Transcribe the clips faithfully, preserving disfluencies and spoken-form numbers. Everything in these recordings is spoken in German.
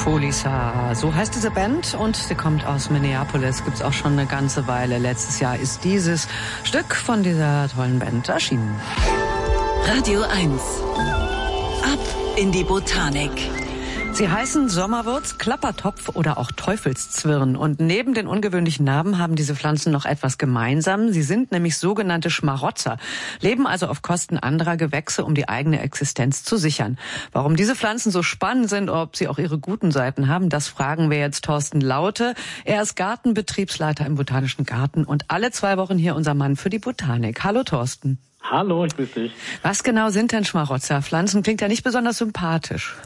Polisa, so heißt diese Band und sie kommt aus Minneapolis, gibt's auch schon eine ganze Weile. Letztes Jahr ist dieses Stück von dieser tollen Band erschienen. Radio eins. Ab in die Botanik. Sie heißen Sommerwurz, Klappertopf oder auch Teufelszwirn. Und neben den ungewöhnlichen Namen haben diese Pflanzen noch etwas gemeinsam. Sie sind nämlich sogenannte Schmarotzer, leben also auf Kosten anderer Gewächse, um die eigene Existenz zu sichern. Warum diese Pflanzen so spannend sind, ob sie auch ihre guten Seiten haben, das fragen wir jetzt Thorsten Laute. Er ist Gartenbetriebsleiter im Botanischen Garten und alle zwei Wochen hier unser Mann für die Botanik. Hallo Thorsten. Hallo, ich grüße dich. Was genau sind denn Schmarotzer? Pflanzen klingt ja nicht besonders sympathisch.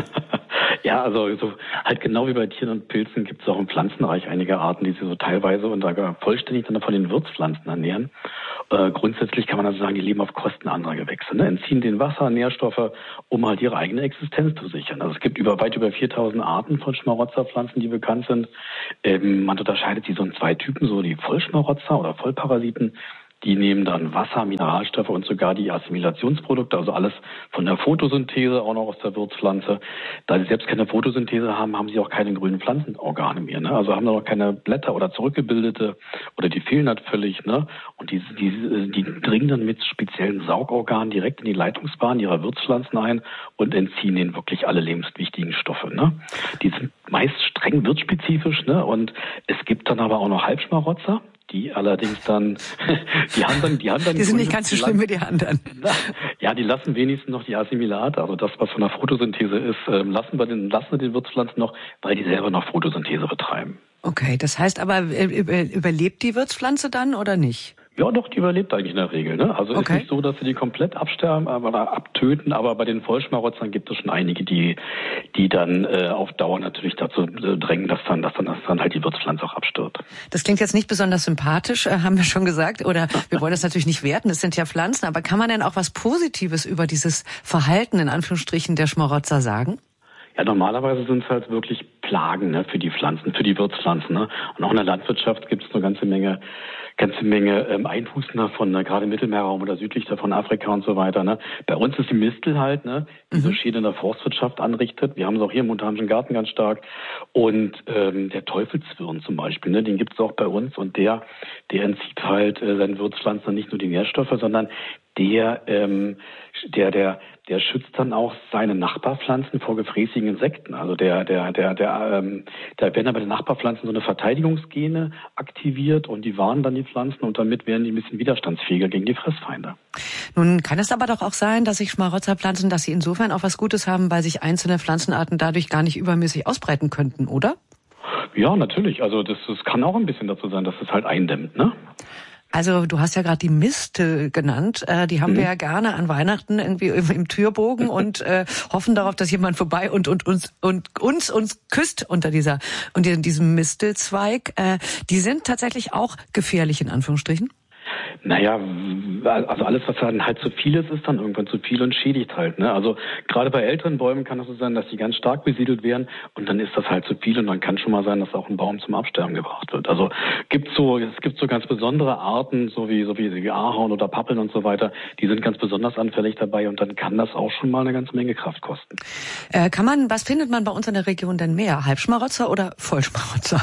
Ja, also so halt genau wie bei Tieren und Pilzen gibt es auch im Pflanzenreich einige Arten, die sich so teilweise und sogar vollständig dann von den Wirtspflanzen ernähren. Äh, grundsätzlich kann man also sagen, die leben auf Kosten anderer Gewächse, ne? Entziehen den Wasser, Nährstoffe, um halt ihre eigene Existenz zu sichern. Also es gibt über weit über viertausend Arten von Schmarotzerpflanzen, die bekannt sind. Ähm, man unterscheidet sie so in zwei Typen, so die Vollschmarotzer oder Vollparasiten. Die nehmen dann Wasser, Mineralstoffe und sogar die Assimilationsprodukte, also alles von der Photosynthese, auch noch aus der Wirtspflanze. Da sie selbst keine Photosynthese haben, haben sie auch keine grünen Pflanzenorgane mehr, ne? Also haben da noch keine Blätter oder zurückgebildete oder die fehlen halt völlig, ne? Und die, die, die dringen dann mit speziellen Saugorganen direkt in die Leitungsbahn ihrer Wirtspflanzen ein und entziehen ihnen wirklich alle lebenswichtigen Stoffe, ne? Die sind meist streng wirtsspezifisch, ne? Und es gibt dann aber auch noch Halbschmarotzer. Die allerdings dann, die haben dann, die haben dann. Die sind nicht ganz so schlimm wie die anderen. Ja, die lassen wenigstens noch die Assimilate, also das, was von der Photosynthese ist, lassen wir den, lassen wir den Wirtspflanzen noch, weil die selber noch Photosynthese betreiben. Okay, das heißt aber, überlebt die Wirtspflanze dann oder nicht? Ja, doch, die überlebt eigentlich in der Regel, ne? Also okay. Ist nicht so, dass sie die komplett absterben oder abtöten, aber bei den Vollschmarotzern gibt es schon einige, die, die dann äh, auf Dauer natürlich dazu äh, drängen, dass dann, dass dann, dass dann halt die Wirtspflanze auch abstirbt. Das klingt jetzt nicht besonders sympathisch, äh, haben wir schon gesagt, oder wir wollen das natürlich nicht werten, das sind ja Pflanzen, aber kann man denn auch was Positives über dieses Verhalten in Anführungsstrichen der Schmarotzer sagen? Ja, normalerweise sind es halt wirklich Plagen, ne, für die Pflanzen, für die Wirtspflanzen, ne? Und auch in der Landwirtschaft gibt es eine ganze Menge, ganze Menge ähm, Einbußen davon, ne? Gerade im Mittelmeerraum oder südlich davon, Afrika und so weiter, ne? Bei uns ist die Mistel halt, ne, die so Schäden in der Forstwirtschaft anrichtet. Wir haben es auch hier im Botanischen Garten ganz stark. Und ähm, der Teufelszwirn zum Beispiel, ne, den gibt es auch bei uns und der, der entzieht halt äh, seinen Wirtspflanzen nicht nur die Nährstoffe, sondern der, ähm, der, der, der schützt dann auch seine Nachbarpflanzen vor gefräßigen Insekten. Also der, der, der, der, ähm, da werden aber bei den Nachbarpflanzen so eine Verteidigungsgene aktiviert und die warnen dann die Pflanzen und damit werden die ein bisschen widerstandsfähiger gegen die Fressfeinde. Nun kann es aber doch auch sein, dass sich Schmarotzerpflanzen, dass sie insofern auch was Gutes haben, weil sich einzelne Pflanzenarten dadurch gar nicht übermäßig ausbreiten könnten, oder? Ja, natürlich. Also das, das kann auch ein bisschen dazu sein, dass es halt eindämmt, ne? Also du hast ja gerade die Mistel genannt. Äh, die haben mhm. wir ja gerne an Weihnachten irgendwie im, im Türbogen und äh, hoffen darauf, dass jemand vorbei und und uns und uns uns küsst unter dieser unter diesem Mistelzweig. Äh, die sind tatsächlich auch gefährlich in Anführungsstrichen. Naja, also alles, was dann halt zu viel ist, ist dann irgendwann zu viel und schädigt halt, ne? Also gerade bei älteren Bäumen kann es so sein, dass die ganz stark besiedelt werden und dann ist das halt zu viel und dann kann schon mal sein, dass auch ein Baum zum Absterben gebracht wird. Also gibt so, es gibt so ganz besondere Arten, so wie so wie, wie Ahorn oder Pappeln und so weiter, die sind ganz besonders anfällig dabei und dann kann das auch schon mal eine ganze Menge Kraft kosten. Äh, kann man, was findet man bei uns in der Region denn mehr? Halbschmarotzer oder Vollschmarotzer?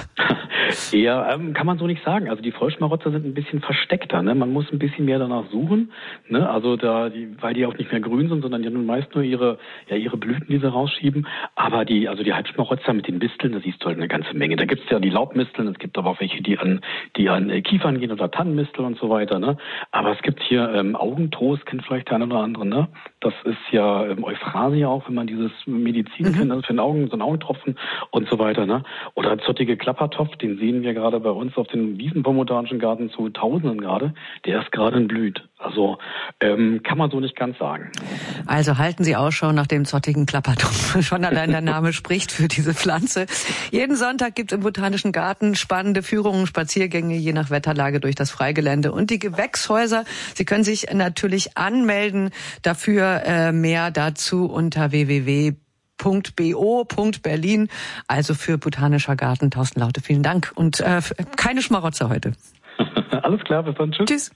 Eher ähm, kann man so nicht sagen. Also die Vollschmarotzer sind ein bisschen versteckter, ne? Man muss ein bisschen mehr danach suchen, ne? Also da, die, weil die auch nicht mehr grün sind, sondern die haben meist nur ihre, ja ihre Blüten, die sie rausschieben. Aber die, also die Halbschmarotzer mit den Misteln, da siehst du halt eine ganze Menge. Da gibt's ja die Laubmisteln, es gibt aber auch welche, die an, die an Kiefern gehen oder Tannenmistel und so weiter, ne? Aber es gibt hier ähm, Augentrost, kennt vielleicht der eine oder andere, ne? Das ist ja ähm, Euphrasia auch, wenn man dieses Medizin mhm. kennt, also für den Augen, so ein Augentropfen und so weiter, ne? Oder zottige Klappertopf, den sehen wir gerade bei uns auf den Wiesen vom Botanischen Garten zu Tausenden gerade. Der ist gerade in Blüt. Also ähm, kann man so nicht ganz sagen. Also halten Sie Ausschau nach dem zottigen Klappertopf. Schon allein der Name spricht für diese Pflanze. Jeden Sonntag gibt es im Botanischen Garten spannende Führungen, Spaziergänge je nach Wetterlage durch das Freigelände und die Gewächshäuser. Sie können sich natürlich anmelden. Dafür äh, mehr dazu unter w w w punkt b o punkt berlin. Also für Botanischer Garten. Thorsten Laute, vielen Dank. Und äh, keine Schmarotzer heute. Alles klar, bis dann. Tschüss. Tschüss.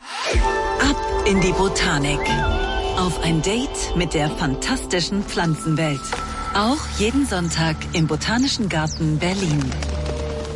Ab in die Botanik. Auf ein Date mit der fantastischen Pflanzenwelt. Auch jeden Sonntag im Botanischen Garten Berlin.